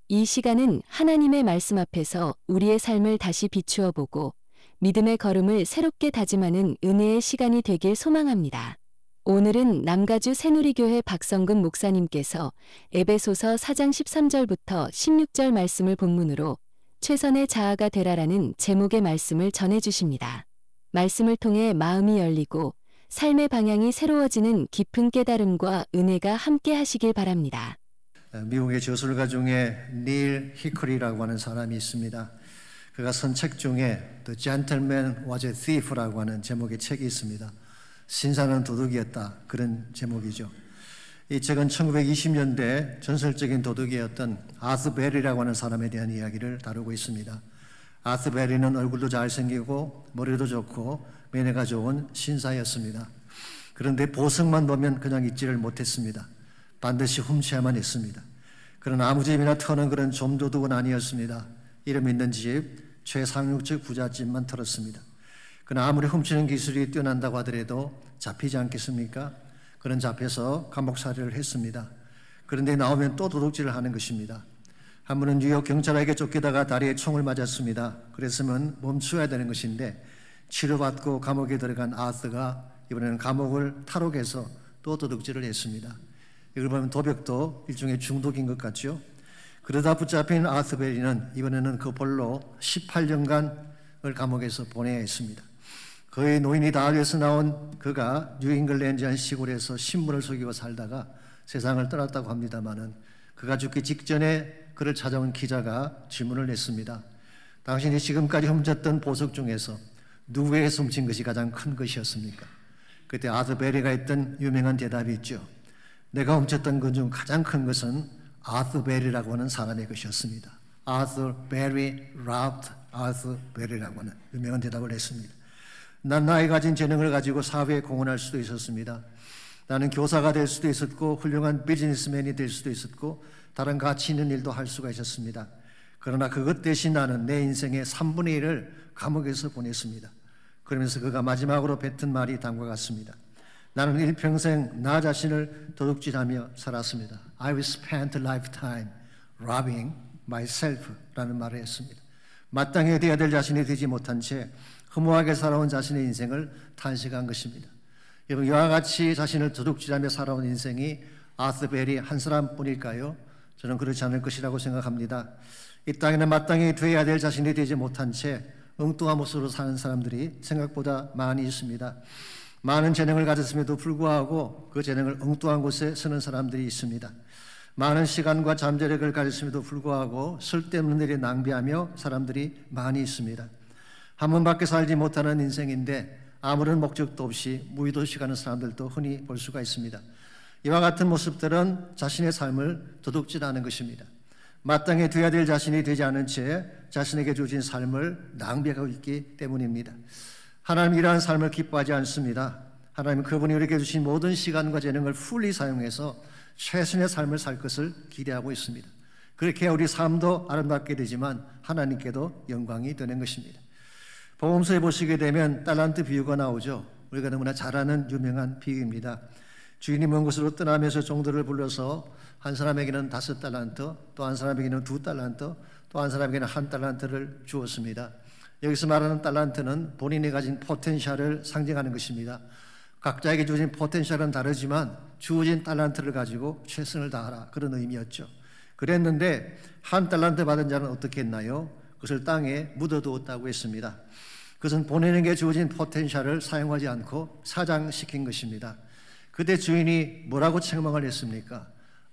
이 시간은 하나님의 말씀 앞에서 우리의 삶을 다시 비추어 보고 믿음의 걸음을 새롭게 다짐하는 은혜의 시간이 되길 소망합니다. 오늘은 남가주 새누리교회 박성근 목사님께서 에베소서 4장 13절부터 16절 말씀을 본문으로 최선의 자아가 되라라는 제목의 말씀을 전해주십니다. 말씀을 통해 마음이 열리고 삶의 방향이 새로워지는 깊은 깨달음과 은혜가 함께 하시길 바랍니다. 미국의 저술가 중에 닐 히커리라고 하는 사람이 있습니다. 그가 쓴 책 중에 The Gentleman Was a Thief라고 하는 제목의 책이 있습니다. 신사는 도둑이었다, 그런 제목이죠. 이 책은 1920년대 전설적인 도둑이었던 아스 베리라고 하는 사람에 대한 이야기를 다루고 있습니다. 아스 베리는 얼굴도 잘생기고 머리도 좋고 매너가 좋은 신사였습니다. 그런데 보석만 보면 그냥 잊지를 못했습니다. 반드시 훔쳐야만 했습니다. 그러나 아무 집이나 터는 그런 좀도둑은 아니었습니다. 이름 있는 집, 최상류층 부잣집만 털었습니다. 그러나 아무리 훔치는 기술이 뛰어난다고 하더라도 잡히지 않겠습니까? 그런 잡혀서 감옥살이를 했습니다. 그런데 나오면 또 도둑질을 하는 것입니다. 한 번은 뉴욕 경찰에게 쫓기다가 다리에 총을 맞았습니다. 그랬으면 멈춰야 되는 것인데 치료받고 감옥에 들어간 아스가 이번에는 감옥을 탈옥해서 또 도둑질을 했습니다. 이걸 보면 도벽도 일종의 중독인 것 같죠. 그러다 붙잡힌 아스 베리는 이번에는 그 벌로 18년간을 감옥에서 보내야 했습니다. 거의 노인이 다 돼서 나온 그가 뉴잉글랜드 한 시골에서 신문을 속이고 살다가 세상을 떠났다고 합니다마는 그가 죽기 직전에 그를 찾아온 기자가 질문을 했습니다. 당신이 지금까지 훔쳤던 보석 중에서 누구에게서 훔친 것이 가장 큰 것이었습니까? 그때 아스 베리가 했던 유명한 대답이 있죠. 내가 훔쳤던 것 중 가장 큰 것은 아스 베리라고 하는 사람의 것이었습니다. 아스 베리 robbed 아스 베리라고 하는 유명한 대답을 했습니다. 난 나의 가진 재능을 가지고 사회에 공헌할 수도 있었습니다. 나는 교사가 될 수도 있었고 훌륭한 비즈니스맨이 될 수도 있었고 다른 가치 있는 일도 할 수가 있었습니다. 그러나 그것 대신 나는 내 인생의 3분의 1을 감옥에서 보냈습니다. 그러면서 그가 마지막으로 뱉은 말이 다음과 같습니다. 나는 일평생 나 자신을 도둑질하며 살았습니다. I will spend a lifetime robbing myself 라는 말을 했습니다. 마땅히 되어야 될 자신이 되지 못한 채 허무하게 살아온 자신의 인생을 탄식한 것입니다. 여러분, 이와 같이 자신을 도둑질하며 살아온 인생이 아스 베리 한 사람뿐일까요? 저는 그렇지 않을 것이라고 생각합니다. 이 땅에는 마땅히 되어야 될 자신이 되지 못한 채 엉뚱한 모습으로 사는 사람들이 생각보다 많이 있습니다. 많은 재능을 가졌음에도 불구하고 그 재능을 엉뚱한 곳에 쓰는 사람들이 있습니다. 많은 시간과 잠재력을 가졌음에도 불구하고 쓸데없는 일에 낭비하며 사람들이 많이 있습니다. 한 번밖에 살지 못하는 인생인데 아무런 목적도 없이 무의도시 가는 사람들도 흔히 볼 수가 있습니다. 이와 같은 모습들은 자신의 삶을 도둑질하는 것입니다. 마땅히 되어야 될 자신이 되지 않은 채 자신에게 주어진 삶을 낭비하고 있기 때문입니다. 하나님은 이러한 삶을 기뻐하지 않습니다. 하나님은 그분이 우리에게 주신 모든 시간과 재능을 풀리 사용해서 최선의 삶을 살 것을 기대하고 있습니다. 그렇게 우리 삶도 아름답게 되지만 하나님께도 영광이 되는 것입니다. 복음서에 보시게 되면 달란트 비유가 나오죠. 우리가 너무나 잘 아는 유명한 비유입니다. 주인이 먼 곳으로 떠나면서 종들을 불러서 한 사람에게는 5달란트, 또 한 사람에게는 2달란트, 또 한 사람에게는 1달란트를 주었습니다. 여기서 말하는 달란트는 본인이 가진 포텐셜을 상징하는 것입니다. 각자에게 주어진 포텐셜은 다르지만 주어진 달란트를 가지고 최선을 다하라, 그런 의미였죠. 그랬는데 1달란트 받은 자는 어떻게 했나요? 그것을 땅에 묻어두었다고 했습니다. 그것은 본인에게 주어진 포텐셜을 사용하지 않고 사장시킨 것입니다. 그때 주인이 뭐라고 책망을 했습니까?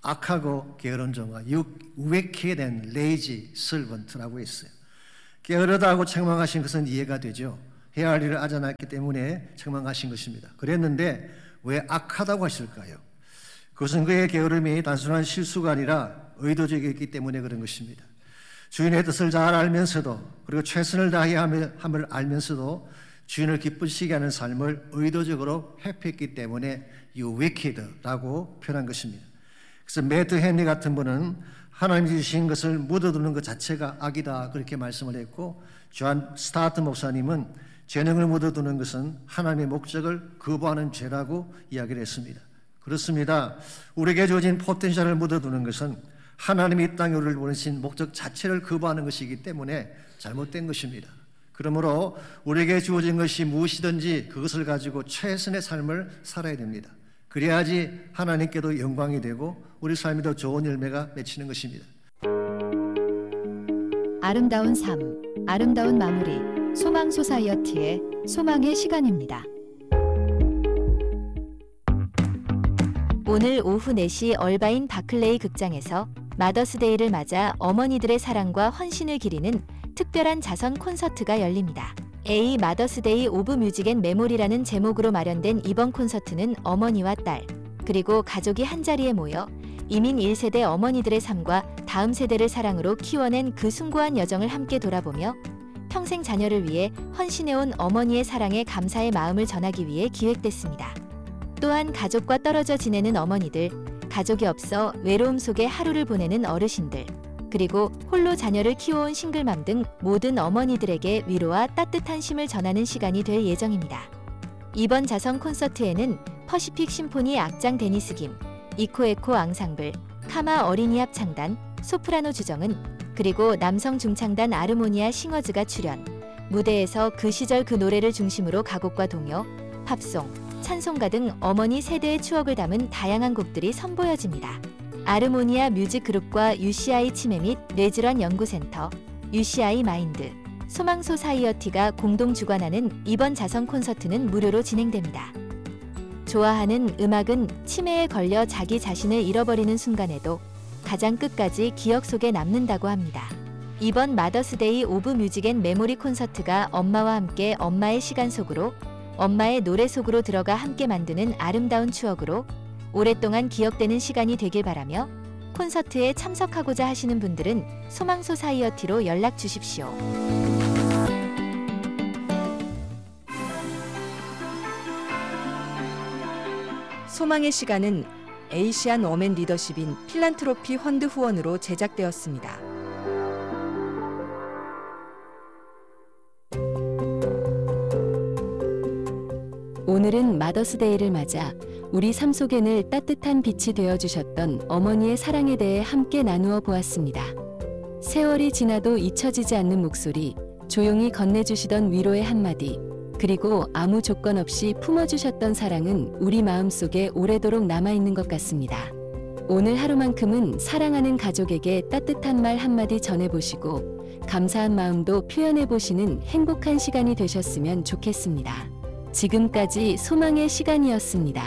악하고 게으른 종아, you wicked and lazy servant라고 했어요. 게으르다고 책망하신 것은 이해가 되죠. 해야 할 일을 하지 않았기 때문에 책망하신 것입니다. 그랬는데 왜 악하다고 하실까요? 그것은 그의 게으름이 단순한 실수가 아니라 의도적이었기 때문에 그런 것입니다. 주인의 뜻을 잘 알면서도, 그리고 최선을 다해야 함을 알면서도 주인을 기쁘시게 하는 삶을 의도적으로 회피했기 때문에 you wicked라고 표현한 것입니다. 그래서 매드 헨리 같은 분은 하나님이 주신 것을 묻어두는 것 자체가 악이다, 그렇게 말씀을 했고, 존 스타트 목사님은 재능을 묻어두는 것은 하나님의 목적을 거부하는 죄라고 이야기를 했습니다. 그렇습니다. 우리에게 주어진 포텐셜을 묻어두는 것은 하나님이 이 땅에 우리를 보내신 목적 자체를 거부하는 것이기 때문에 잘못된 것입니다. 그러므로 우리에게 주어진 것이 무엇이든지 그것을 가지고 최선의 삶을 살아야 됩니다. 그래야지 하나님께도 영광이 되고 우리 삶이 더 좋은 열매가 맺히는 것입니다. 아름다운 삶, 아름다운 마무리, 소망 소사이어티의 소망의 시간입니다. 오늘 오후 4시 얼바인 바클레이 극장에서 마더스데이를 맞아 어머니들의 사랑과 헌신을 기리는 특별한 자선 콘서트가 열립니다. A 마더스데이 오브 뮤직 앤 메모리라는 제목으로 마련된 이번 콘서트는 어머니와 딸, 그리고 가족이 한자리에 모여 이민 1세대 어머니들의 삶과 다음 세대를 사랑으로 키워낸 그 숭고한 여정을 함께 돌아보며 평생 자녀를 위해 헌신해온 어머니의 사랑에 감사의 마음을 전하기 위해 기획됐습니다. 또한 가족과 떨어져 지내는 어머니들, 가족이 없어 외로움 속에 하루를 보내는 어르신들, 그리고 홀로 자녀를 키워온 싱글맘 등 모든 어머니들에게 위로와 따뜻한 힘을 전하는 시간이 될 예정입니다. 이번 자선 콘서트에는 퍼시픽 심포니 악장 데니스 김, 이코에코 앙상블, 카마 어린이 합창단, 소프라노 주정은, 그리고 남성 중창단 아르모니아 싱어즈가 출연. 무대에서 그 시절 그 노래를 중심으로 가곡과 동요, 팝송, 찬송가 등 어머니 세대의 추억을 담은 다양한 곡들이 선보여집니다. 아르모니아 뮤직 그룹과 UCI 치매 및 뇌질환 연구센터, UCI 마인드, 소망 소사이어티가 공동 주관하는 이번 자선 콘서트는 무료로 진행됩니다. 좋아하는 음악은 치매에 걸려 자기 자신을 잃어버리는 순간에도 가장 끝까지 기억 속에 남는다고 합니다. 이번 마더스데이 오브 뮤직 앤 메모리 콘서트가 엄마와 함께 엄마의 시간 속으로, 엄마의 노래 속으로 들어가 함께 만드는 아름다운 추억으로 오랫동안 기억되는 시간이 되길 바라며 콘서트에 참석하고자 하시는 분들은 소망 소사이어티로 연락 주십시오. 소망의 시간은 에이시안 워맨 리더십인 필란트로피 펀드 후원으로 제작되었습니다. 오늘은 마더스데이를 맞아 우리 삶 속에 늘 따뜻한 빛이 되어주셨던 어머니의 사랑에 대해 함께 나누어 보았습니다. 세월이 지나도 잊혀지지 않는 목소리, 조용히 건네주시던 위로의 한마디, 그리고 아무 조건 없이 품어주셨던 사랑은 우리 마음속에 오래도록 남아있는 것 같습니다. 오늘 하루만큼은 사랑하는 가족에게 따뜻한 말 한마디 전해보시고 감사한 마음도 표현해보시는 행복한 시간이 되셨으면 좋겠습니다. 지금까지 소망의 시간이었습니다.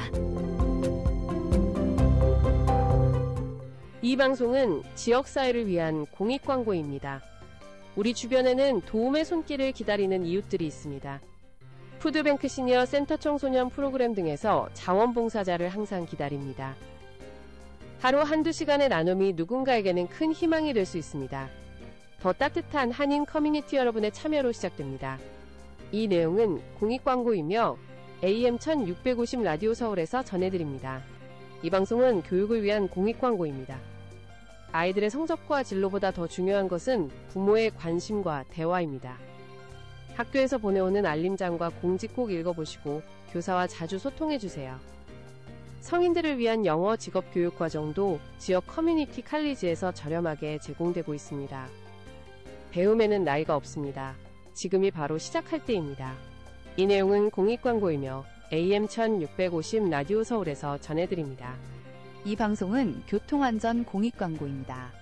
이 방송은 지역사회를 위한 공익광고입니다. 우리 주변에는 도움의 손길을 기다리는 이웃들이 있습니다. 푸드뱅크 시니어 센터 청소년 프로그램 등에서 자원봉사자를 항상 기다립니다. 하루 한두 시간의 나눔이 누군가에게는 큰 희망이 될 수 있습니다. 더 따뜻한 한인 커뮤니티 여러분의 참여로 시작됩니다. 이 내용은 공익광고이며 AM 1650 라디오 서울에서 전해드립니다. 이 방송은 교육을 위한 공익광고입니다. 아이들의 성적과 진로보다 더 중요한 것은 부모의 관심과 대화입니다. 학교에서 보내오는 알림장과 공지 꼭 읽어보시고 교사와 자주 소통해주세요. 성인들을 위한 영어 직업교육 과정도 지역 커뮤니티 칼리지에서 저렴하게 제공되고 있습니다. 배움에는 나이가 없습니다. 지금이 바로 시작할 때입니다. 이 내용은 공익광고이며 AM 1650 라디오 서울에서 전해드립니다. 이 방송은 교통안전 공익광고입니다.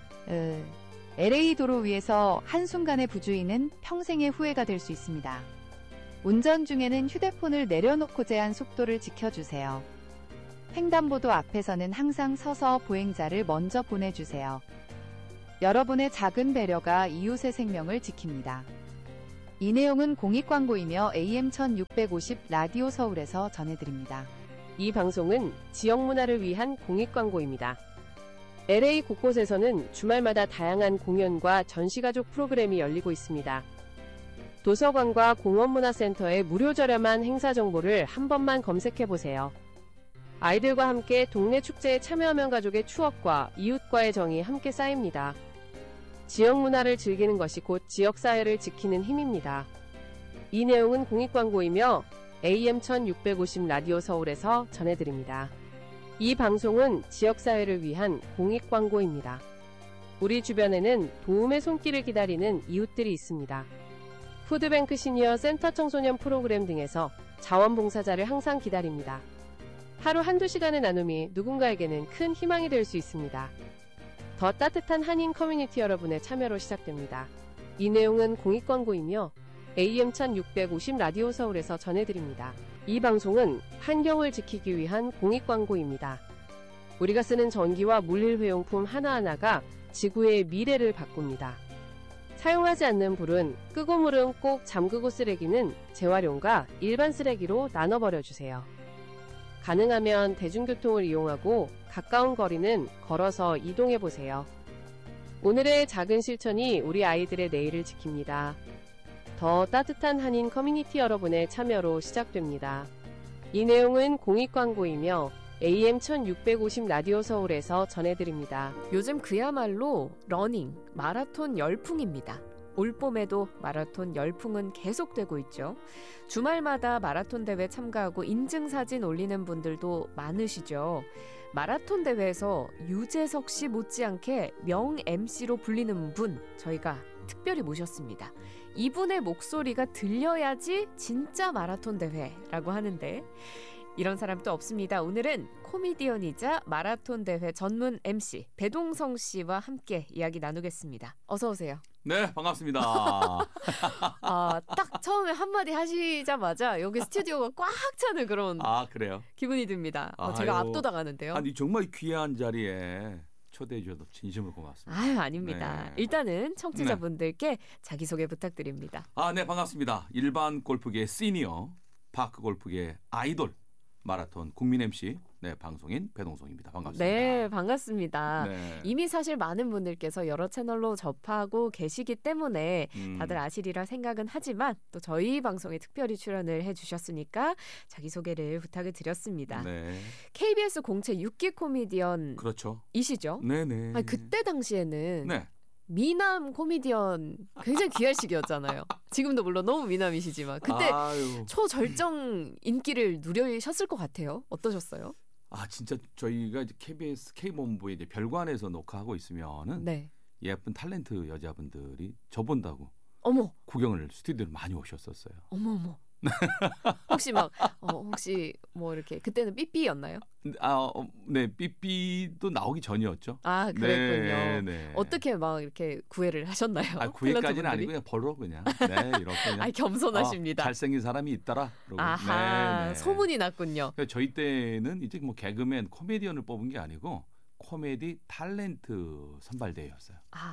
LA 도로 위에서 한순간의 부주의는 평생의 후회가 될 수 있습니다. 운전 중에는 휴대폰을 내려놓고 제한 속도를 지켜주세요. 횡단보도 앞에서는 항상 서서 보행자를 먼저 보내주세요. 여러분의 작은 배려가 이웃의 생명을 지킵니다. 이 내용은 공익광고이며 AM 1650 라디오 서울에서 전해드립니다. 이 방송은 지역 문화를 위한 공익광고입니다. LA 곳곳에서는 주말마다 다양한 공연과 전시가족 프로그램이 열리고 있습니다. 도서관과 공원문화센터의 무료 저렴한 행사 정보를 한 번만 검색해보세요. 아이들과 함께 동네 축제에 참여하면 가족의 추억과 이웃과의 정이 함께 쌓입니다. 지역 문화를 즐기는 것이 곧 지역사회를 지키는 힘입니다. 이 내용은 공익광고이며 AM 1650 라디오 서울에서 전해드립니다. 이 방송은 지역사회를 위한 공익광고입니다. 우리 주변에는 도움의 손길을 기다리는 이웃들이 있습니다. 푸드뱅크 시니어 센터 청소년 프로그램 등에서 자원봉사자를 항상 기다립니다. 하루 한두 시간의 나눔이 누군가에게는 큰 희망이 될 수 있습니다. 더 따뜻한 한인 커뮤니티 여러분의 참여로 시작됩니다. 이 내용은 공익광고이며 AM 1650 라디오 서울에서 전해드립니다. 이 방송은 환경을 지키기 위한 공익광고입니다. 우리가 쓰는 전기와 물일회용품 하나하나가 지구의 미래를 바꿉니다. 사용하지 않는 불은 끄고 물은 꼭 잠그고 쓰레기는 재활용과 일반 쓰레기로 나눠버려주세요. 가능하면 대중교통을 이용하고 가까운 거리는 걸어서 이동해보세요. 오늘의 작은 실천이 우리 아이들의 내일을 지킵니다. 더 따뜻한 한인 커뮤니티 여러분의 참여로 시작됩니다. 이 내용은 공익광고이며 AM 1650 라디오 서울에서 전해드립니다. 요즘 그야말로 러닝, 마라톤 열풍입니다. 올봄에도 마라톤 열풍은 계속되고 있죠. 주말마다 마라톤 대회 참가하고 인증사진 올리는 분들도 많으시죠. 마라톤 대회에서 유재석 씨 못지않게 명 MC로 불리는 분 저희가 특별히 모셨습니다. 이분의 목소리가 들려야지 진짜 마라톤 대회라고 하는데 이런 사람 또 없습니다. 오늘은 코미디언이자 마라톤 대회 전문 MC 배동성 씨와 함께 이야기 나누겠습니다. 어서 오세요. 네, 반갑습니다. 딱 처음에 한마디 하시자마자 여기 스튜디오가 꽉 차는 그런 그래요? 기분이 듭니다. 제가 압도당하는데요. 아니 정말 귀한 자리에 초대해 주셔서 진심으로 고맙습니다. 아닙니다. 네. 일단은 청취자분들께 자기소개 부탁드립니다. 네, 반갑습니다. 일반 골프계 시니어, 파크 골프계 아이돌, 마라톤 국민 MC, 방송인 배동성입니다. 반갑습니다. 네, 반갑습니다. 네. 이미 사실 많은 분들께서 여러 채널로 접하고 계시기 때문에 다들 아시리라 생각은 하지만 또 저희 방송에 특별히 출연을 해주셨으니까 자기소개를 부탁을 드렸습니다. 네. KBS 공채 6기 코미디언이시죠? 그렇죠. 그렇죠? 네네. 그때 당시에는 네. 미남 코미디언 굉장히 귀할 시기였잖아요. 지금도 물론 너무 미남이시지만 그때 초절정 인기를 누리셨을 것 같아요. 어떠셨어요? 진짜 저희가 이제 KBS K본부에 이제 별관에서 녹화하고 있으면은 예쁜 탤런트 여자분들이 저 본다고 구경을 스튜디오를 많이 오셨었어요. 어머. 혹시 혹시 뭐 이렇게 그때는 삐삐였나요? 네, 삐삐도 나오기 전이었죠. 그랬군요. 네. 어떻게 막 이렇게 구애를 하셨나요? 구애까지는 아니고 그냥 벌로 그냥. 네, 이렇게 그냥. 겸손하십니다. 잘생긴 사람이 있더라. 네. 소문이 났군요. 저희 때는 이제 뭐 개그맨, 코미디언을 뽑은 게 아니고 코미디 탤런트 선발대회였어요.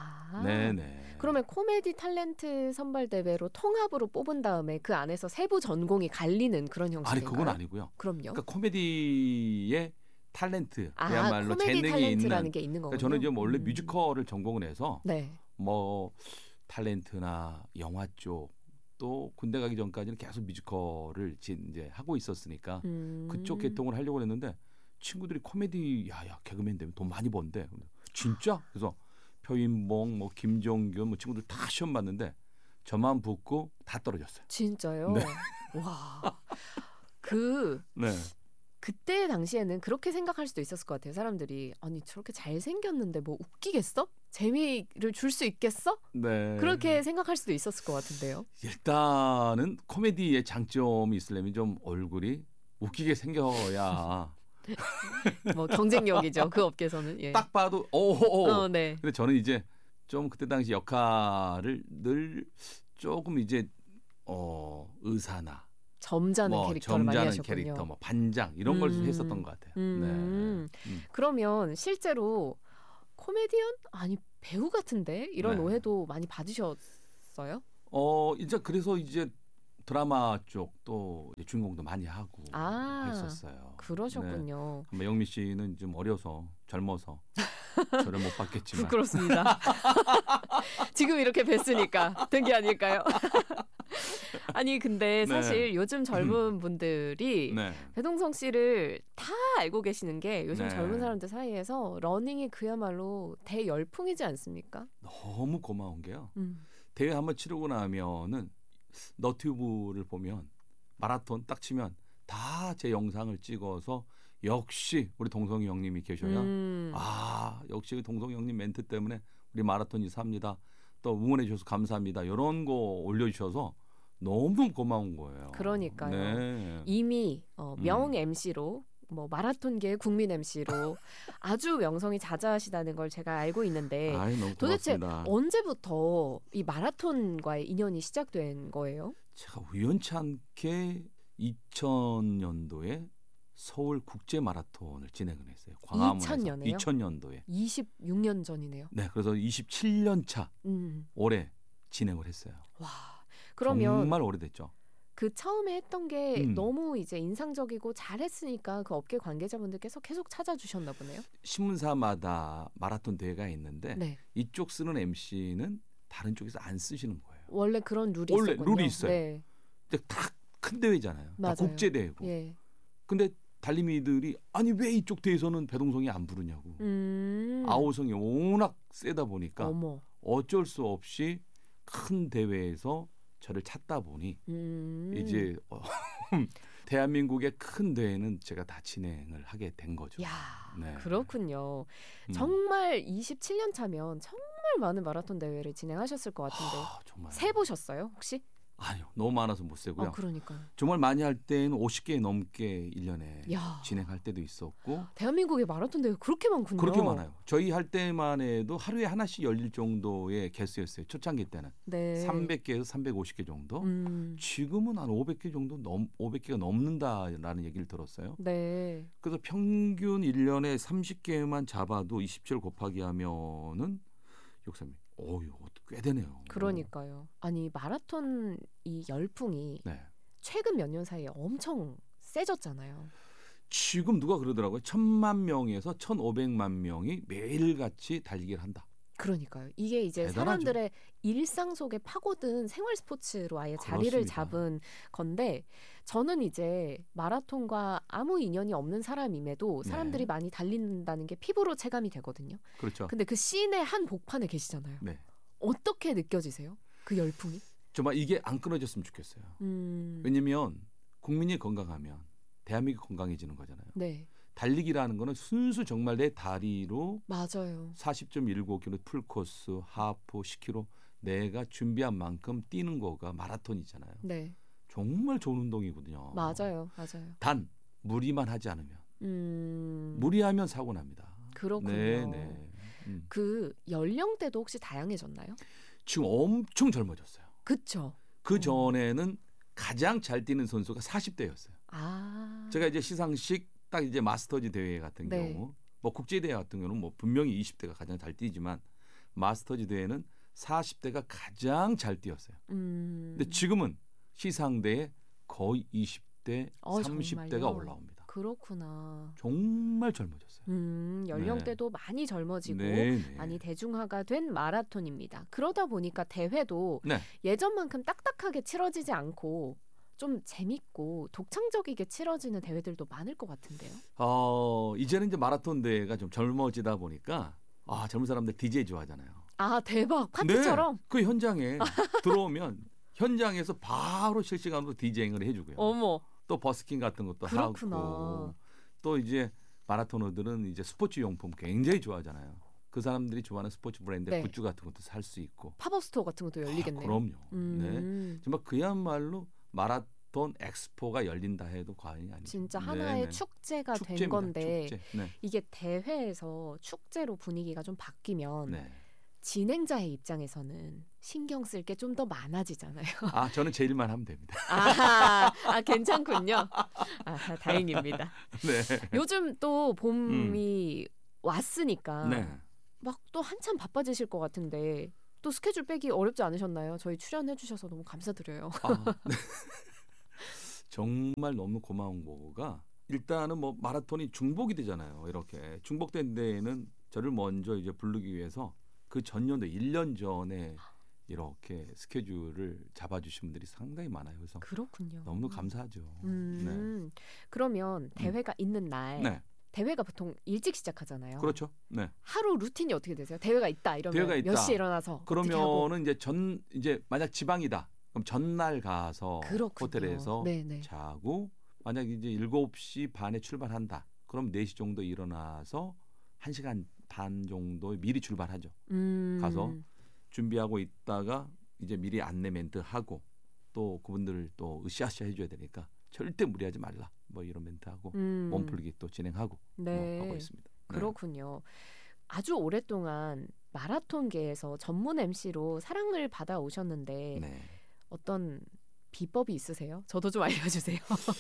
네네. 그러면 코미디 탤런트 선발대회로 통합으로 뽑은 다음에 그 안에서 세부 전공이 갈리는 그런 형식인가요? 그건 아니고요. 그럼요. 그러니까 코미디의 탤런트, 그야말로 코미디 재능이 탤런트라는 게 있는 거군요. 그러니까 저는 이제 원래 뮤지컬을 전공을 해서 네. 뭐 탤런트나 영화 쪽 또 군대 가기 전까지는 계속 뮤지컬을 이제 하고 있었으니까 그쪽 계통을 하려고 했는데 친구들이 코미디 개그맨 되면 돈 많이 번대. 진짜? 그래서 표인봉, 뭐 김종균, 뭐 친구들 다 시험 봤는데 저만 붙고 다 떨어졌어요. 진짜요? 네. 와. 그때 당시에는 그렇게 생각할 수도 있었을 것 같아요. 사람들이 아니 저렇게 잘생겼는데 뭐 웃기겠어? 재미를 줄 수 있겠어? 네. 그렇게 생각할 수도 있었을 것 같은데요. 일단은 코미디의 장점이 있으려면 좀 얼굴이 웃기게 생겨야 뭐 경쟁력이죠. 그 업계에서는. 예. 딱 봐도 네. 근데 저는 이제 좀 그때 당시 역할을 늘 조금 이제 의사나 점잖은 캐릭터를 많이 하셨군요. 캐릭터, 뭐 반장 이런 걸 했었던 것 같아요. 그러면 실제로 코미디언? 아니 배우 같은데? 이런 오해도 많이 받으셨어요? 이제 그래서 이제 드라마 쪽도 주인공도 많이 하고 했었어요. 그러셨군요. 네. 영미 씨는 좀 어려서 젊어서 저를 못 봤겠지만 부끄럽습니다. 지금 이렇게 뵀으니까 된 게 아닐까요? 아니 근데 사실 요즘 젊은 분들이 배동성 씨를 다 알고 계시는 게 요즘 젊은 사람들 사이에서 러닝이 그야말로 대열풍이지 않습니까? 너무 고마운 게요. 대회 한번 치르고 나면은 너튜브를 보면 마라톤 딱 치면 다 제 영상을 찍어서 역시 우리 동성이 형님이 계셔야 역시 동성이 형님 멘트 때문에 우리 마라톤이 삽니다. 또 응원해 주셔서 감사합니다. 이런 거 올려주셔서 너무 고마운 거예요. 그러니까요. 네. 이미 명 MC로 뭐 마라톤계의 국민 MC로 아주 명성이 자자하시다는 걸 제가 알고 있는데 아이, 너무 도대체 고맙습니다. 언제부터 이 마라톤과의 인연이 시작된 거예요? 제가 우연치 않게 2000년도에 서울 국제 마라톤을 진행을 했어요. 광화문에서. 2000년에요? 2000년도에. 26년 전이네요. 네, 그래서 27년 차 올해 진행을 했어요. 와, 그러면 정말 오래됐죠. 그 처음에 했던 게 너무 이제 인상적이고 잘했으니까 그 업계 관계자분들께서 계속 찾아주셨나 보네요. 신문사마다 마라톤 대회가 있는데 네. 이쪽 쓰는 MC는 다른 쪽에서 안 쓰시는 거예요. 원래 그런 룰이 원래 있었군요. 룰이 있어요. 네. 다 큰 대회잖아요. 다 맞아요. 국제 대회고. 예. 근데 달리미들이 아니 왜 이쪽 대회에서는 배동성이 안 부르냐고. 아우성이 워낙 세다 보니까 어머. 어쩔 수 없이 큰 대회에서 저를 찾다 보니 이제 대한민국의 큰 대회는 제가 다 진행을 하게 된 거죠. 야, 네. 그렇군요. 정말 27년 차면 정말 많은 마라톤 대회를 진행하셨을 것 같은데 정말. 세 보셨어요 혹시? 아니요. 너무 많아서 못 세고요. 그러니까요. 정말 많이 할 때는 50개 넘게 1년에 야. 진행할 때도 있었고. 대한민국의 마라톤 대회 그렇게 많군요. 그렇게 많아요. 저희 할 때만 해도 하루에 하나씩 열릴 정도의 개수였어요. 초창기 때는. 네. 300개에서 350개 정도. 지금은 한 500개 정도 500개가 넘는다라는 얘기를 들었어요. 네. 그래서 평균 1년에 30개만 잡아도 27 곱하기 하면은 632. 꽤 되네요. 그러니까요. 아니 마라톤 이 열풍이 네. 최근 몇 년 사이에 엄청 세졌잖아요. 지금 누가 그러더라고요. 1000만 명에서 1500만 명이 매일같이 달리기를 한다. 그러니까요. 이게 이제 대단하죠. 사람들의 일상 속에 파고든 생활 스포츠로 아예 자리를 그렇습니다. 잡은 건데 저는 이제 마라톤과 아무 인연이 없는 사람임에도 사람들이 네. 많이 달린다는 게 피부로 체감이 되거든요. 그렇죠. 근데 그 씬의 한 복판에 계시잖아요. 네. 어떻게 느껴지세요? 그 열풍이? 정말 이게 안 끊어졌으면 좋겠어요. 왜냐면 국민이 건강하면 대한민국이 건강해지는 거잖아요. 네. 달리기라는 거는 순수 정말 내 다리로 맞아요. 40.195km 풀코스, 하프, 10km 내가 준비한 만큼 뛰는 거가 마라톤이잖아요. 네. 정말 좋은 운동이거든요. 맞아요. 단 무리만 하지 않으면 무리하면 사고 납니다. 그렇군요. 네. 그 연령대도 혹시 다양해졌나요? 지금 엄청 젊어졌어요. 그렇죠. 그 전에는 가장 잘 뛰는 선수가 40대였어요. 아. 제가 이제 시상식 딱 이제 마스터즈 대회 같은 네. 경우, 뭐 국제 대회 같은 경우는 뭐 분명히 20대가 가장 잘 뛰지만 마스터즈 대회는 40대가 가장 잘 뛰었어요. 근데 지금은 시상대에 거의 20대, 30대가 정말요? 올라옵니다. 그렇구나. 정말 젊어졌어요. 연령대도 많이 젊어지고 네. 많이 대중화가 된 마라톤입니다. 그러다 보니까 대회도 네. 예전만큼 딱딱하게 치러지지 않고 좀 재밌고 독창적이게 치러지는 대회들도 많을 것 같은데요. 이제는 이제 마라톤 대회가 좀 젊어지다 보니까 젊은 사람들 DJ 좋아하잖아요. 아 대박 파티처럼. 네. 그 현장에 들어오면 현장에서 바로 실시간으로 디제잉을 해주고요. 어머. 또 버스킹 같은 것도 그렇구나. 하고 또 이제 마라토너들은 이제 스포츠 용품 굉장히 좋아하잖아요. 그 사람들이 좋아하는 스포츠 브랜드 네. 굿즈 같은 것도 살 수 있고. 팝업 스토어 같은 것도 열리겠네요. 그럼요. 네. 정말 그야말로 마라톤 엑스포가 열린다 해도 과언이 아니죠. 진짜 하나의 축제가 된 축제입니다. 건데 축제. 네. 이게 대회에서 축제로 분위기가 좀 바뀌면 네. 진행자의 입장에서는 신경 쓸 게 좀 더 많아지잖아요. 저는 제 일만 하면 됩니다. 괜찮군요. 다행입니다. 네. 요즘 또 봄이 왔으니까 네. 막 또 한참 바빠지실 것 같은데 또 스케줄 빼기 어렵지 않으셨나요? 저희 출연해 주셔서 너무 감사드려요. 네. 정말 너무 고마운 거가 일단은 뭐 마라톤이 중복이 되잖아요. 이렇게 중복된 데에는 저를 먼저 이제 부르기 위해서 그 전년도 1년 전에 이렇게 스케줄을 잡아주신 분들이 상당히 많아요. 그래서 그렇군요. 너무 감사하죠. 네. 그러면 대회가 있는 날 네. 대회가 보통 일찍 시작하잖아요. 그렇죠. 네. 하루 루틴이 어떻게 되세요? 대회가 있다 이러면 대회가 있다. 몇 시에 일어나서 어떻게 하고? 그러면은 이제 만약 지방이다. 그럼 전날 가서 그렇군요. 호텔에서 네네. 자고 만약 이제 7시 반에 출발한다. 그럼 4시 정도 일어나서 1시간 반 정도 미리 출발하죠. 가서 준비하고 있다가 이제 미리 안내 멘트 하고 또 그분들을 또 으쌰으쌰 해줘야 되니까 절대 무리하지 말라. 뭐 이런 멘트하고 몸풀기 또 진행하고 네. 하고 있습니다. 네. 그렇군요. 아주 오랫동안 마라톤계에서 전문 MC로 사랑을 받아 오셨는데 네. 어떤 비법이 있으세요? 저도 좀 알려주세요.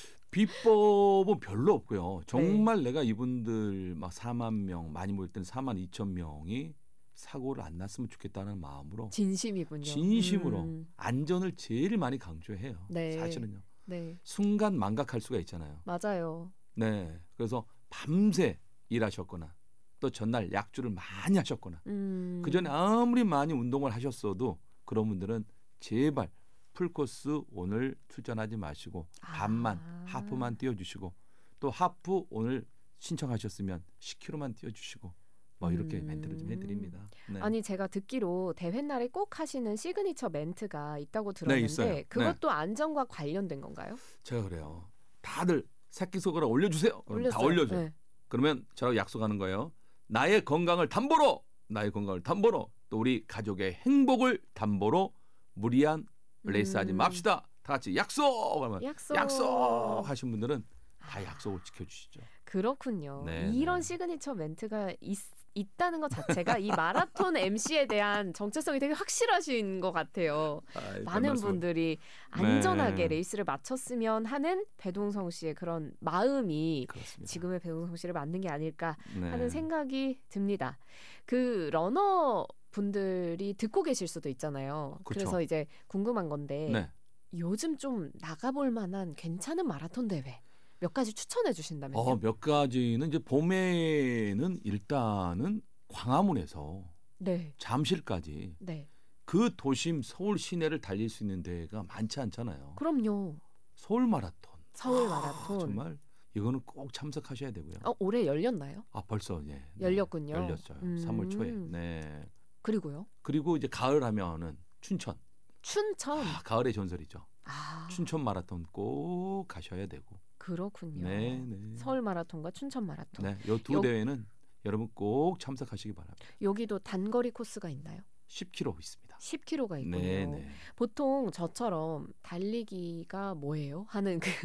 비법은 별로 없고요. 정말 내가 이분들 막 4만 명, 많이 모일 때는 4만 2천 명이 사고를 안 났으면 좋겠다는 마음으로 진심이군요. 진심으로 안전을 제일 많이 강조해요. 네. 사실은요. 네, 순간 망각할 수가 있잖아요. 맞아요. 네. 그래서 밤새 일하셨거나 또 전날 약주를 많이 하셨거나 그 전에 아무리 많이 운동을 하셨어도 그런 분들은 제발 풀코스 오늘 출전하지 마시고 반만 하프만 뛰어주시고 또 하프 오늘 신청하셨으면 10km만 뛰어주시고 뭐 이렇게 멘트를 좀 해드립니다. 네. 아니 제가 듣기로 대회 날에 꼭 하시는 시그니처 멘트가 있다고 들었는데 있어요. 그것도 안전과 관련된 건가요? 제가 그래요. 다들 새끼손가락 올려주세요. 그럼 다 올렸어요. 올려줘요. 네. 그러면 저랑 약속하는 거예요. 나의 건강을 담보로 또 우리 가족의 행복을 담보로 무리한 레이스하지 맙시다. 다 같이 약속! 그러면 약속 하신 분들은 다 약속을 지켜주시죠. 그렇군요. 네, 이런 네. 시그니처 멘트가 있다는 것 자체가 이 마라톤 MC에 대한 정체성이 되게 확실하신 것 같아요. 많은 분들이 안전하게 네. 레이스를 마쳤으면 하는 배동성 씨의 그런 마음이 그렇습니다. 지금의 배동성 씨를 맞는 게 아닐까 네. 하는 생각이 듭니다. 그 러너 분들이 듣고 계실 수도 있잖아요. 그쵸. 그래서 이제 궁금한 건데 네. 요즘 좀 나가볼 만한 괜찮은 마라톤 대회 몇 가지 추천해 주신다면요? 몇 가지는 이제 봄에는 일단은 광화문에서 네. 잠실까지 네. 그 도심 서울 시내를 달릴 수 있는 데가 많지 않잖아요. 그럼요. 서울 마라톤. 서울 마라톤. 정말 이거는 꼭 참석하셔야 되고요. 올해 열렸나요? 벌써 예. 네. 열렸군요. 열렸어요. 3월 초에. 네. 그리고요? 그리고 이제 가을 하면은 춘천. 춘천. 가을의 전설이죠. 아, 춘천 마라톤 꼭 가셔야 되고. 그렇군요. 네, 네. 서울 마라톤과 춘천 마라톤. 네, 이 두 대회는 여러분 꼭 참석하시기 바랍니다. 여기도 단거리 코스가 있나요? 10km 있습니다. 10km가 있군요. 네, 네. 보통 저처럼 달리기가 뭐예요? 하는 그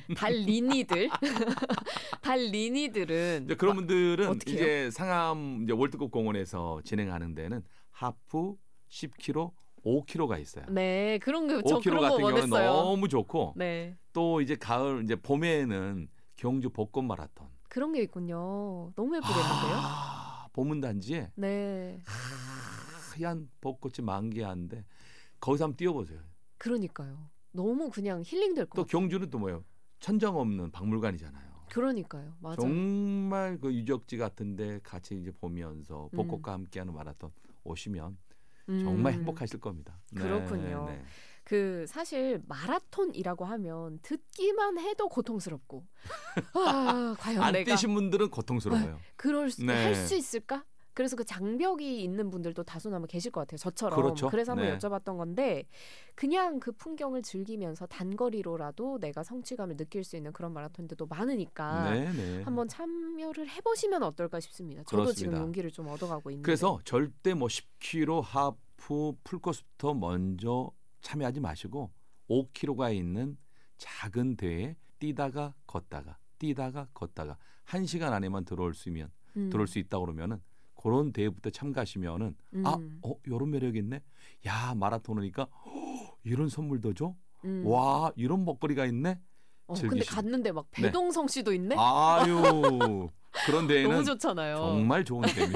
달리니들은 이제 그런 분들은 어떻게 이제 상암 이제 월드컵 공원에서 진행하는 데는 하프 10km, 5km가 있어요. 네, 그런 거 저 5km 그런 거 같은 경우는 원했어요. 너무 좋고 네, 또 이제 가을 이제 봄에는 경주 벚꽃 마라톤. 그런 게 있군요. 너무 예쁘겠는데요? 보문단지에 네, 하얀 벚꽃이 만개한데 거기서 한번 뛰어보세요. 그러니까요. 너무 그냥 힐링될 것 또 같아요. 경주는 또 뭐예요? 천장 없는 박물관이잖아요. 그러니까요. 맞아요. 정말 그 유적지 같은데 같이 이제 보면서 벚꽃과 함께하는 마라톤 오시면 정말 행복하실 겁니다. 그렇군요. 네, 네. 그 사실 마라톤이라고 하면 듣기만 해도 고통스럽고 과연 안 내가 뛰신 분들은 고통스러워요. 할 네. 수 있을까? 그래서 그 장벽이 있는 분들도 다소나마 계실 것 같아요. 저처럼. 그렇죠. 그래서 한번 네. 여쭤봤던 건데 그냥 그 풍경을 즐기면서 단거리로라도 내가 성취감을 느낄 수 있는 그런 마라톤들도 많으니까 네, 네. 한번 참여를 해보시면 어떨까 싶습니다. 저도 그렇습니다. 지금 용기를 좀 얻어가고 있는데. 그래서 절대 뭐 10km 하프 풀코스부터 먼저 참여하지 마시고 5km가 있는 작은 대회에 뛰다가 걷다가 1시간 안에만 들어올 수 있다 그러면은 그런 대회부터 참가하시면은 이런 매력 있네. 야, 마라톤 오니까 이런 선물도 줘. 와, 이런 먹거리가 있네. 근데 즐기시고. 갔는데 막 배동성 씨도 있네. 아유, 그런 데에는 너무 좋잖아요. 정말 좋은 데입니다.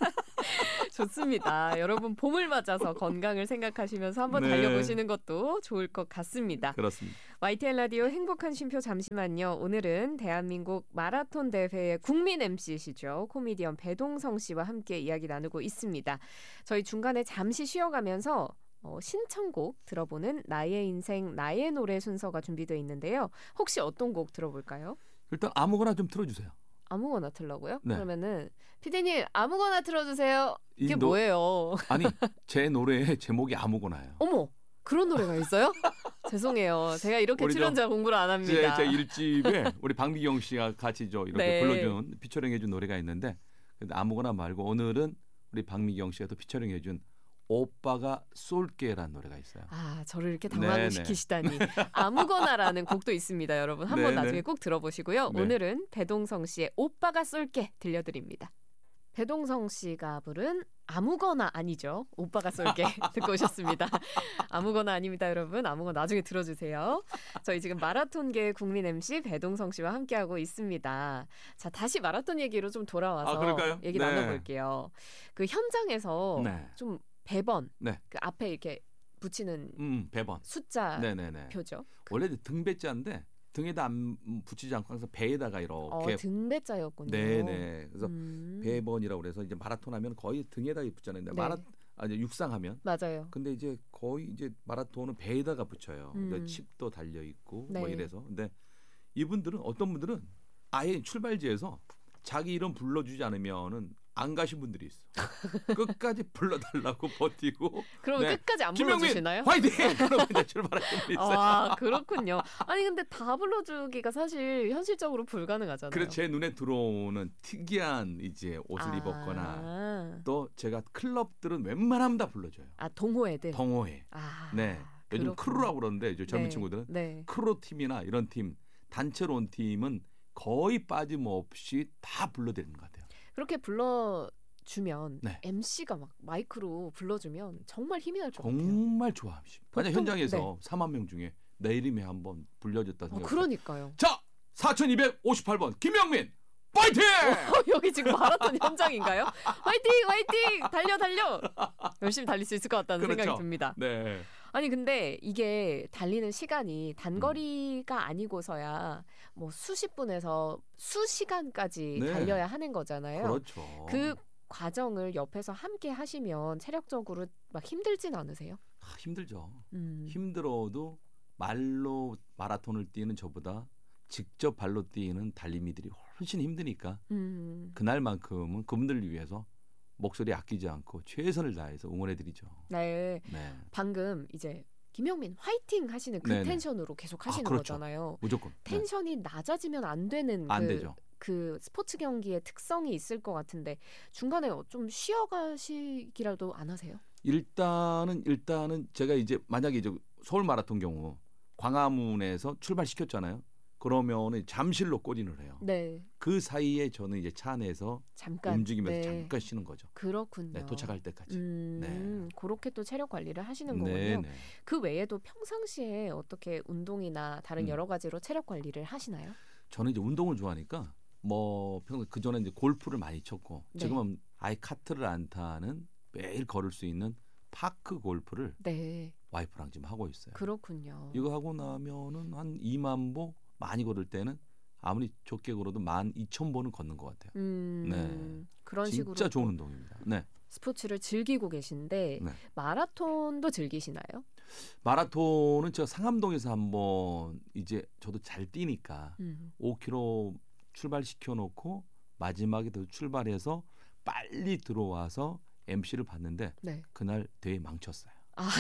좋습니다. 여러분 봄을 맞아서 건강을 생각하시면서 한번 네. 달려보시는 것도 좋을 것 같습니다. 그렇습니다. YTN 라디오 행복한 쉼표 잠시만요. 오늘은 대한민국 마라톤 대회의 국민 MC시죠. 코미디언 배동성 씨와 함께 이야기 나누고 있습니다. 저희 중간에 잠시 쉬어가면서 신청곡 들어보는 나의 인생 나의 노래 순서가 준비되어 있는데요. 혹시 어떤 곡 들어볼까요? 일단 아무거나 좀 틀어주세요. 아무거나 틀라고요? 네. 그러면은 피디님 아무거나 틀어주세요. 이게 이 뭐예요? 아니, 제 노래의 제목이 아무거나예요. 어머, 그런 노래가 있어요? 죄송해요. 제가 이렇게 우리 출연자 공부를 안 합니다. 제 1집에 우리 박미경 씨가 같이 이렇게 네. 불러준 피처링 해준 노래가 있는데 아무거나 말고 오늘은 우리 박미경 씨가 또 피처링 해준 오빠가 쏠게라는 노래가 있어요. 아, 저를 이렇게 네네. 당황시키시다니. 아무거나라는 곡도 있습니다, 여러분. 한번 네네. 나중에 꼭 들어보시고요. 네. 오늘은 배동성 씨의 오빠가 쏠게 들려드립니다. 배동성 씨가 부른 아무거나 아니죠. 오빠가 쏠게 듣고 오셨습니다. 아무거나 아닙니다, 여러분. 아무거나 나중에 들어주세요. 저희 지금 마라톤계 국민 MC 배동성 씨와 함께하고 있습니다. 자, 다시 마라톤 얘기로 좀 돌아와서 그럴까요? 얘기 네. 나눠볼게요. 그 현장에서 네. 좀 배번, 네. 그 앞에 이렇게 붙이는 배번. 숫자 네네네. 표죠. 원래 등배자인데 등에다 안 붙이지 않고 항상 배에다가 이렇게 등배자였군요. 네네. 그래서 음. 배번이라고 그래서 이제 마라톤 하면 거의 등에다 붙잖아요. 근데 네. 이제 육상하면 맞아요. 근데 이제 거의 이제 마라톤은 배에다가 붙여요. 음. 칩도 달려 있고 네. 뭐 이래서. 근데 이분들은 어떤 분들은 아예 출발지에서 자기 이름 불러주지 않으면은 안 가신 분들이 있어. 끝까지 불러달라고 버티고. 그럼 네. 끝까지 안 김영민 불러주시나요? 화이팅! 그러면 이제 출발하는 분이 있어요. 아, 그렇군요. 아니 근데 다 불러주기가 사실 현실적으로 불가능하잖아요. 그래서 제 눈에 들어오는 특이한 이제 옷을 입었거나 또 제가 클럽들은 웬만하면 다 불러줘요. 동호회들. 동호회. 아, 네. 요즘 그렇군요. 크루라고 그러는데 이제 젊은 네. 친구들은 네. 크루 팀이나 이런 팀 단체로 온 팀은 거의 빠짐없이 다 불러대는 것 같아요. 그렇게 불러주면 네. MC가 막 마이크로 불러주면 정말 힘이 날 것 같아요. 정말 좋아합니다. 만약 보통- 현장에서 4만 명 중에 내 이름이 한번 불려졌다 생각해요. 그러니까요. 자, 4258번 김영민 파이팅! 여기 지금 마라톤 현장인가요? 화이팅! 화이팅! 달려 달려! 열심히 달릴 수 있을 것 같다는 그렇죠. 생각이 듭니다. 네. 아니 근데 이게 달리는 시간이 단거리가 아니고서야 뭐 수십 분에서 수시간까지 네. 달려야 하는 거잖아요. 그렇죠. 그 과정을 옆에서 함께 하시면 체력적으로 막 힘들진 않으세요? 힘들죠. 음. 힘들어도 말로 마라톤을 뛰는 저보다 직접 발로 뛰는 달리미들이 훨씬 힘드니까 그날만큼은 그분들을 위해서 목소리 아끼지 않고 최선을 다해서 응원해드리죠. 네. 네, 방금 이제 김영민 화이팅 하시는 그 네네. 텐션으로 계속 하시는 그렇죠. 거잖아요. 무조건. 네. 텐션이 낮아지면 안 되는 안 되죠. 그 스포츠 경기의 특성이 있을 것 같은데 중간에 좀 쉬어가시기라도 안 하세요? 일단은 제가 이제 만약에 이제 서울 마라톤 경우 광화문에서 출발시켰잖아요. 그러면은 잠실로 꼬린을 해요. 네. 그 사이에 저는 이제 차 안에서 잠깐 움직이면서 네. 잠깐 쉬는 거죠. 그렇군요. 네, 도착할 때까지. 네. 그렇게 또 체력 관리를 하시는 네, 거군요. 네. 그 외에도 평상시에 어떻게 운동이나 다른 여러 가지로 체력 관리를 하시나요? 저는 이제 운동을 좋아하니까 뭐 평소 그 전에 이제 골프를 많이 쳤고 네. 지금은 아예 카트를 안 타는 매일 걸을 수 있는 파크 골프를 네. 와이프랑 지금 하고 있어요. 그렇군요. 이거 하고 나면은 한 2만 보 많이 걸을 때는 아무리 좋게 걸어도 12,000보는 걷는 것 같아요. 네. 그런 식으로 진짜 좋은 운동입니다. 네. 스포츠를 즐기고 계신데 네. 마라톤도 즐기시나요? 마라톤은 제가 상암동에서 한번 이제 저도 잘 뛰니까 5km 출발시켜 놓고 마지막에 더 출발해서 빨리 들어와서 MC를 봤는데 네. 그날 대회 망쳤어요. 아.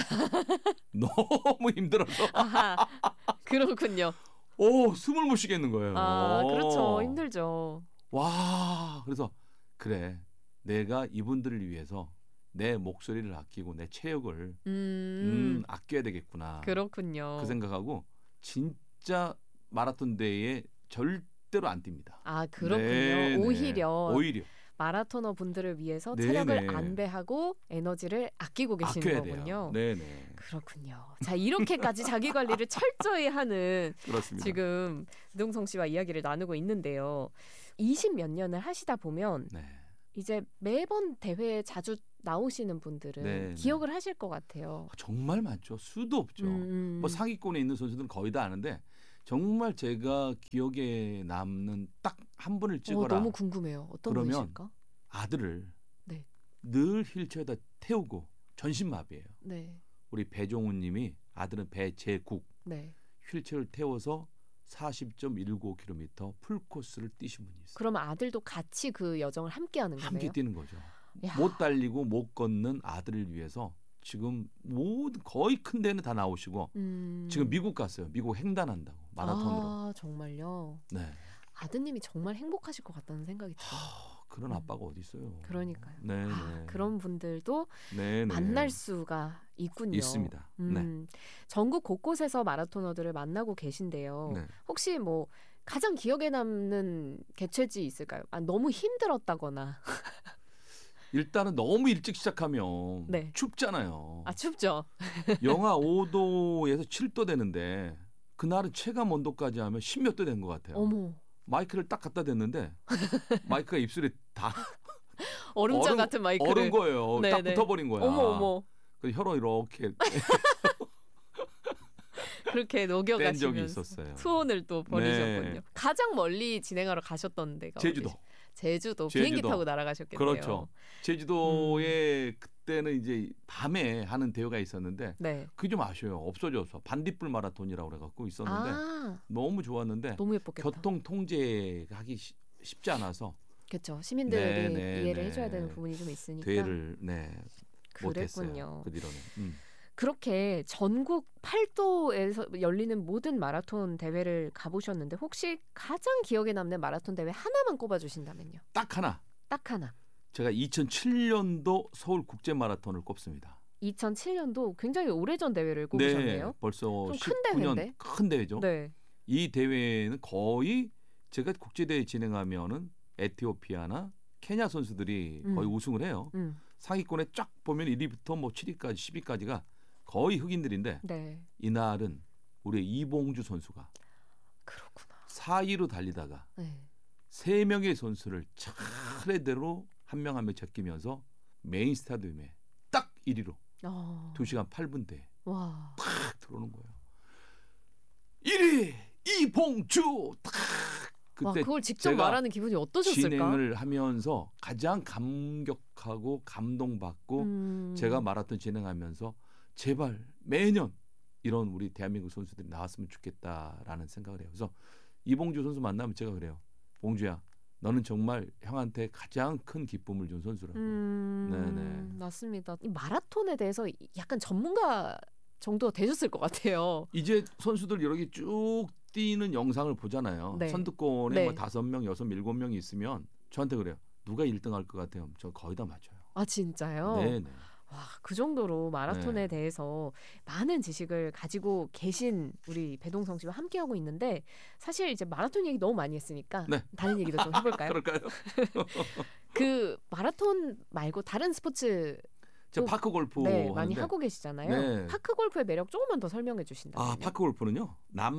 너무 힘들어서 아하, 그렇군요. 숨을 못 쉬겠는 거예요. 아, 그렇죠. 힘들죠. 와, 그래서 그래, 내가 이분들을 위해서 내 목소리를 아끼고 내 체력을 아껴야 되겠구나. 그렇군요. 그 생각하고 진짜 마라톤 대회에 절대로 안 뜁니다. 아, 그렇군요. 네, 오히려 오히려 마라토너 분들을 위해서 네, 체력을 네. 안배하고 에너지를 아끼고 계시는 아껴야 거군요. 돼요. 네네. 그렇군요. 자, 이렇게까지 자기 관리를 철저히 하는 그렇습니다. 지금 배동성 씨와 이야기를 나누고 있는데요. 20 몇 년을 하시다 보면 네. 이제 매번 대회에 자주 나오시는 분들은 네, 기억을 하실 것 같아요. 정말 많죠. 수도 없죠. 뭐 상위권에 있는 선수들은 거의 다 아는데 정말 제가 기억에 남는 딱 한 분을 찍어라. 너무 궁금해요. 어떤 그러면 분이실까? 아들을 네. 늘 휠체어에다 태우고 전신마비예요. 네. 우리 배종훈님이 아들은 배재국 네. 휠체어를 태워서 40.195km 풀코스를 뛰신 분이 있어요. 그럼 아들도 같이 그 여정을 함께하는 거네요. 함께 뛰는 거죠. 야. 못 달리고 못 걷는 아들을 위해서 지금 모든 거의 큰 데는 다 나오시고 지금 미국 갔어요. 미국 횡단한다고 마라톤으로. 아, 정말요? 네. 아드님이 정말 행복하실 것 같다는 생각이 들어요. 그런 아빠가 어디 있어요? 그러니까요. 네, 네. 그런 분들도 네, 네. 만날 수가 있군요. 있습니다. 네. 전국 곳곳에서 마라토너들을 만나고 계신데요. 네. 혹시 뭐 가장 기억에 남는 개최지 있을까요? 너무 힘들었다거나. 일단은 너무 일찍 시작하면 네. 춥잖아요. 춥죠. 영하 5도에서 7도 되는데 그날은 체감 온도까지 하면 10몇 도 된 것 같아요. 어머. 마이크를 딱 갖다 댔는데 마이크가 입술에 다 얼음장 같은 마이크를. 얼은 거예요. 네, 딱 네. 붙어버린 거야. 어머. 그 혀로 이렇게 그렇게 뗀 적이 녹여가시면서 있었어요. 투혼을 또 벌이셨군요. 네. 가장 멀리 진행하러 가셨던 데가 제주도. 어디죠? 제주도 비행기 타고 날아가셨겠네요. 그렇죠. 제주도에 그때는 이제 밤에 하는 대회가 있었는데 네. 그게 좀 아쉬워요. 없어져서 반딧불 마라톤이라고 그래갖고 있었는데 너무 좋았는데 너무 예뻤겠다. 교통 통제하기 쉽지 않아서 그렇죠. 시민들이 네, 이해를 네. 해줘야 되는 부분이 좀 있으니까. 대회를 못했어요. 그랬군요. 그 뒤로는. 그렇게 전국 8도에서 열리는 모든 마라톤 대회를 가보셨는데 혹시 가장 기억에 남는 마라톤 대회 하나만 꼽아주신다면요? 딱 하나. 딱 하나. 제가 2007년도 서울 국제 마라톤을 꼽습니다. 2007년도 굉장히 오래전 대회를 꼽으셨네요. 네, 벌써 좀 큰 19년 대회인데? 큰 대회죠. 네. 이 대회는 거의 제가 국제 대회 진행하면은 에티오피아나 케냐 선수들이 거의 우승을 해요. 상위권에 쫙 보면 1위부터 뭐 7위까지 10위까지가 거의 흑인들인데 네. 이날은 우리 이봉주 선수가 그렇구나. 4위로 달리다가 네. 3명의 선수를 차례대로 한 명 한 명 제끼면서 메인 스타디움에 딱 1위로 2시간 8분대에 와. 탁 들어오는 거예요. 1위 이봉주 탁 그때 그걸 직접 제가 말하는 기분이 어떠셨을까? 진행을 하면서 가장 감격하고 감동받고 제가 마라톤 진행하면서 제발 매년 이런 우리 대한민국 선수들이 나왔으면 좋겠다라는 생각을 해요. 그래서 이봉주 선수 만나면 제가 그래요. 봉주야, 너는 정말 형한테 가장 큰 기쁨을 준 선수라고. 네네. 맞습니다. 이 마라톤에 대해서 약간 전문가 정도가 되셨을 것 같아요. 이제 선수들 이렇게 쭉 뛰는 영상을 보잖아요. 네. 선두권에 네. 뭐 5명, 6, 7명이 있으면 저한테 그래요. 누가 1등 할 것 같아요? 저 거의 다 맞춰요. 아, 진짜요? 네네. 와, 그 정도로 마라톤에 네. 대해서 많은 지식을 가지고 계신 우리 배동성 씨와 함께하고 있는데 사실 이제 마라톤 얘기 너무 많이 했으니까 네. 다른 얘기도 좀 해볼까요? 그럴까요? 그 마라톤 말고 다른 스포츠 제가 파크 골프 많이 하는데 하고 계시잖아요. 네. 파크 골프의 매력 조금만 더 설명해 주신다면요. 파크 골프는요.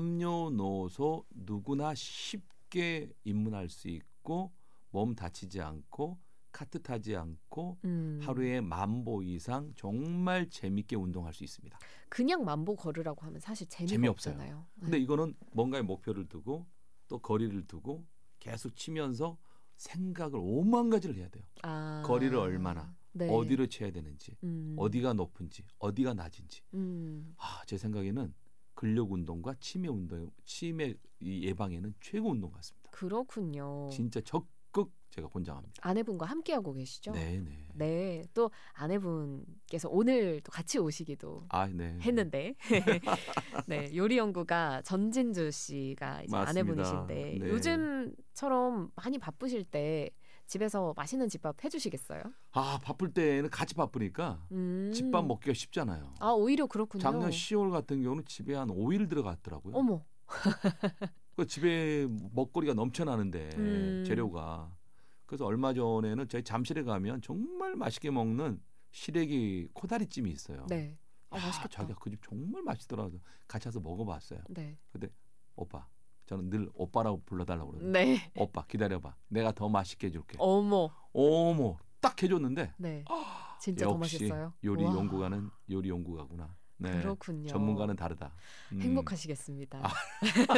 남녀노소 누구나 쉽게 입문할 수 있고 몸 다치지 않고 카트 타지 않고 하루에 10,000보 이상 정말 재밌게 운동할 수 있습니다. 그냥 만보 걸으라고 하면 사실 재미가 재미없어요. 없잖아요. 근데 이거는 뭔가의 목표를 두고 또 거리를 두고 계속 치면서 생각을 5만 가지를 해야 돼요. 거리를 얼마나 네. 어디로 쳐야 되는지 어디가 높은지 어디가 낮은지 제 생각에는 근력 운동과 치매 이 예방에는 최고 운동 같습니다. 그렇군요. 진짜 적극 제가 권장합니다. 아내분과 함께하고 계시죠? 네네. 네, 또 아내분께서 오늘 또 같이 오시기도 네. 했는데, 네, 요리 연구가 전진주 씨가 이제 맞습니다. 아내분이신데 네. 요즘처럼 많이 바쁘실 때 집에서 맛있는 집밥 해주시겠어요? 바쁠 때는 같이 바쁘니까 집밥 먹기가 쉽잖아요. 오히려 그렇군요. 작년 10월 같은 경우는 집에 한 5일 들어갔더라고요. 어머. 그 집에 먹거리가 넘쳐나는데 재료가. 그래서 얼마 전에는 저희 잠실에 가면 정말 맛있게 먹는 시래기 코다리찜이 있어요. 네. 맛있겠다. 자기가 그 집 정말 맛있더라고요. 같이 가서 먹어봤어요. 네. 근데 오빠, 저는 늘 오빠라고 불러달라고 그러거든요. 네. 오빠 기다려봐. 내가 더 맛있게 해줄게. 어머. 딱 해줬는데. 네. 진짜 더 역시 맛있어요. 요리 와. 연구가는 요리 연구가구나. 네. 그렇군요. 전문가는 다르다. 행복하시겠습니다.